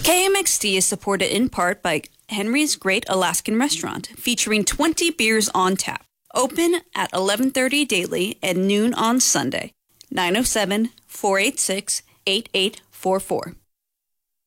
KMXT is supported in part by Henry's Great Alaskan Restaurant, featuring 20 beers on tap. Open at 11:30 daily and noon on Sunday. 907-486-8844.